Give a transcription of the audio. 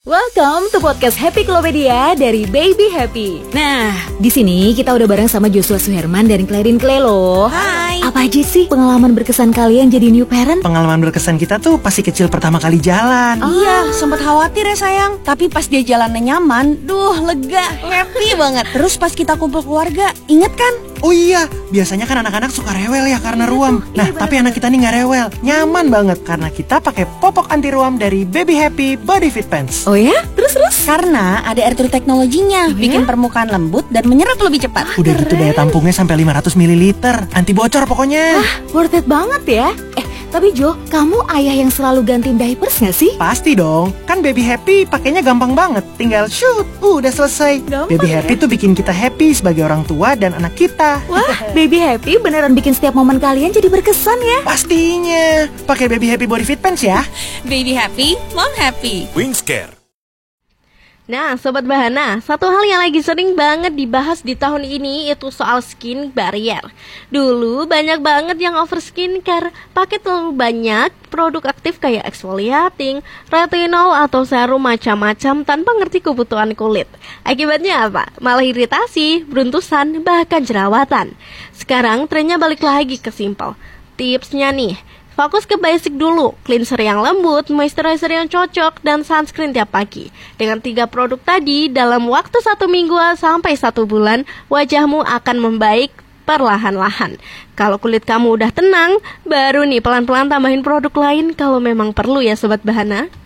Welcome to podcast Happy Klopedia dari Baby Happy. Nah, di sini kita udah bareng sama Joshua Suherman dan Clarin Clay loh. Hai. Apa aja sih pengalaman berkesan kalian jadi new parent? Pengalaman berkesan kita tuh pasti kecil pertama kali jalan. Iya, sempat khawatir ya sayang. Tapi pas dia jalannya nyaman, lega, happy banget. Terus pas kita kumpul keluarga, inget kan? Oh iya, biasanya kan anak-anak suka rewel ya karena ruam. Nah, tapi anak kita nih nggak rewel, nyaman banget karena kita pakai popok anti ruam dari Baby Happy Body Fit Pants. Oh ya? Terus? Karena ada air teknologinya, bikin permukaan lembut dan menyerap lebih cepat. Udah gitu daya tampungnya sampai 500 ml, anti bocor pokoknya. Worth it banget ya. Tapi Jo, kamu ayah yang selalu gantiin diapers gak sih? Pasti dong, kan Baby Happy pakainya gampang banget. Tinggal shoot, udah selesai. Gampang Baby ya? Happy tuh bikin kita happy sebagai orang tua dan anak kita. Wah, Baby Happy beneran bikin setiap momen kalian jadi berkesan ya. Pastinya, pakai Baby Happy Body Fit Pants ya. Baby happy, mom happy. Wingscare. Nah, Sobat Bahana, satu hal yang lagi sering banget dibahas di tahun ini itu soal skin barrier. Dulu banyak banget yang over skincare, pakai terlalu banyak produk aktif kayak exfoliating, retinol atau serum macam-macam tanpa ngerti kebutuhan kulit. Akibatnya apa? Malah iritasi, beruntusan, bahkan jerawatan. Sekarang trennya balik lagi ke simple. Tipsnya nih, fokus ke basic dulu, cleanser yang lembut, moisturizer yang cocok, dan sunscreen tiap pagi. Dengan 3 produk tadi, dalam waktu 1 minggu sampai 1 bulan, wajahmu akan membaik perlahan-lahan. Kalau kulit kamu udah tenang, baru nih pelan-pelan tambahin produk lain kalau memang perlu ya Sobat Bahana.